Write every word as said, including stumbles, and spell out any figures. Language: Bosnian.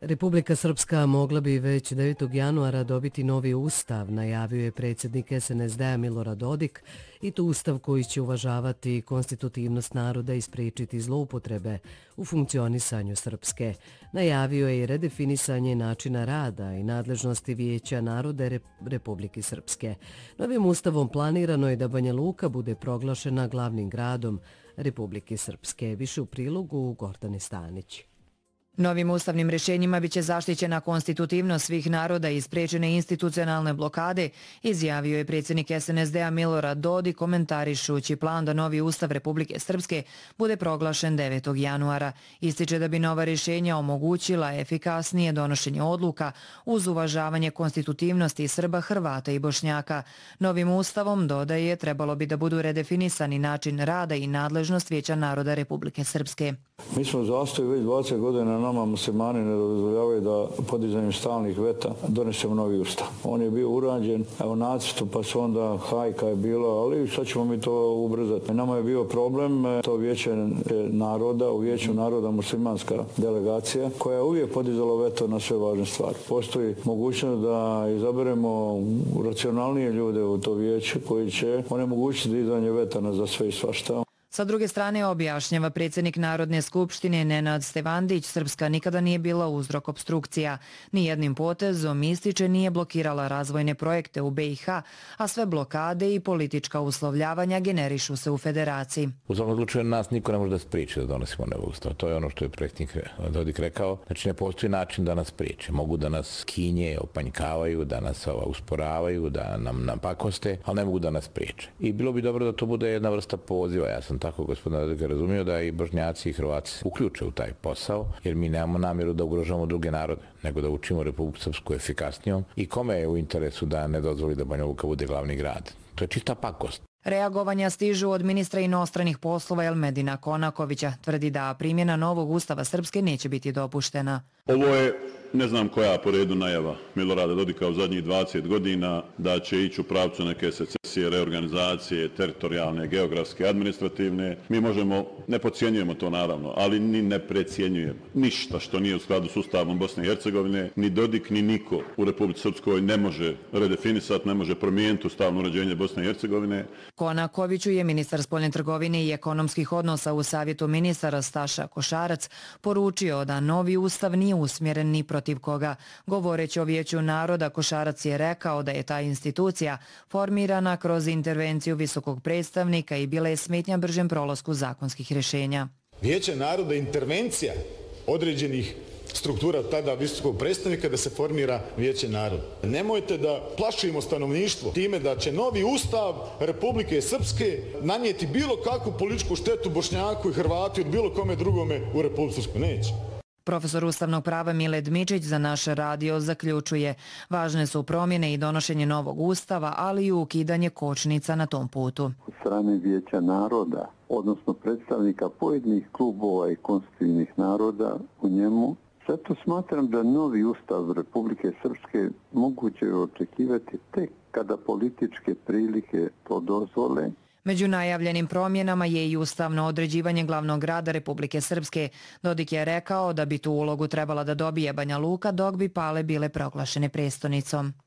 Republika Srpska mogla bi već devetog januara dobiti novi ustav, najavio je predsjednik es en es de-a Milorad Dodik, i to ustav koji će uvažavati konstitutivnost naroda i spriječiti zloupotrebe u funkcionisanju Srpske. Najavio je i redefinisanje načina rada i nadležnosti Vijeća naroda Republike Srpske. Novim ustavom planirano je da Banja Luka bude proglašena glavnim gradom Republike Srpske. Više u prilogu Gordane Stanić. Novim ustavnim rješenjima biće zaštićena konstitutivnost svih naroda i spriječene institucionalne blokade, izjavio je predsjednik es en es de-a Milorad Dodik komentarišući plan da novi ustav Republike Srpske bude proglašen devetog januara. Ističe da bi nova rješenja omogućila efikasnije donošenje odluka uz uvažavanje konstitutivnosti Srba, Hrvata i Bošnjaka. Novim ustavom, dodaje, trebalo bi da budu redefinisani način rada i nadležnost Vijeća naroda Republike Srpske. Mi smo zastoji već dvadeset godina, nama muslimani ne dozvoljavaju da podizanjem stalnih veta donesemo novi ustav. On je bio urađen u nacrtu, pa su onda hajka je bila, ali sad ćemo mi to ubrzati. Nama je bio problem to Vijeće naroda, u Vijeću naroda muslimanska delegacija, koja je uvijek podizala veto na sve važne stvari. Postoji mogućnost da izaberemo racionalnije ljude u to vijeće koji će onemogućiti dizanje vetana za sve i svašta. Sa druge strane, objašnjava predsjednik Narodne skupštine Nenad Stevandić, Srpska nikada nije bila uzrok opstrukcija. Nijednim potezom, ističe, nije blokirala razvojne projekte u be i ha, a sve blokade i politička uslovljavanja generišu se u federaciji. U svakom slučaju nas niko ne može da spriječi da donosimo novi ustav. To je ono što je predsjednik Dodik rekao. Znači ne postoji način da nas spriječe. Mogu da nas kinje, opanjkavaju, da nas ova, usporavaju, da nam napakoste, ali ne mogu da nas spriječe. I bilo bi dobro da to bude jedna vrsta poziva. Ja sam tako gospodina Dodika razumio da i Bošnjaci i Hrvati uključe u taj posao, jer mi nemamo namjeru da ugrožavamo druge narode, nego da učimo Republiku Srpsku efikasnijom i kome je u interesu da ne dozvoli da Banja Luka bude glavni grad. To je čista pakost. Reagovanja stižu od ministra inostranih poslova Elmedina Konakovića. Tvrdi da primjena novog ustava Srpske neće biti dopuštena. Ovo je, ne znam koja po redu najava Milorada Dodika u zadnjih dvadeset godina da će ići u pravcu neke secesije, reorganizacije, teritorijalne, geografske, administrativne. Mi možemo, ne podcjenjujemo to naravno, ali ni ne precjenjujemo. Ništa što nije u skladu s Ustavom Bosne i Hercegovine, ni Dodik, ni niko u Republici Srpskoj ne može redefinisati, ne može promijeniti ustavno uređenje Bosne i Hercegovine. Konakoviću je ministar spoljne trgovine i ekonomskih odnosa u Savjetu ministara Staša Košarac poručio da novi ustav nije usmjeren ni protiv koga. Govoreći o Vijeću naroda, Košarac je rekao da je ta institucija formirana kroz intervenciju visokog predstavnika i bila je smetnja bržem prolasku zakonskih rješenja. Vijeće naroda je intervencija određenih struktura tada visokog predstavnika da se formira Vijeće naroda. Nemojte da plašimo stanovništvo time da će novi ustav Republike Srpske nanijeti bilo kakvu političku štetu Bošnjaku i Hrvatu od bilo kome drugome u Republici Srpskoj. Neće. Profesor ustavnog prava Mile Dmičić za naš radio zaključuje: važne su promjene i donošenje novog ustava, ali i ukidanje kočnica na tom putu. Od strane Vijeća naroda, odnosno predstavnika pojedinih klubova i konstitutivnih naroda u njemu, zato smatram da novi ustav Republike Srpske moguće je očekivati tek kada političke prilike to dozvole. Među najavljenim promjenama je i ustavno određivanje glavnog grada Republike Srpske. Dodik je rekao da bi tu ulogu trebala da dobije Banja Luka, dok bi Pale bile proglašene prestonicom.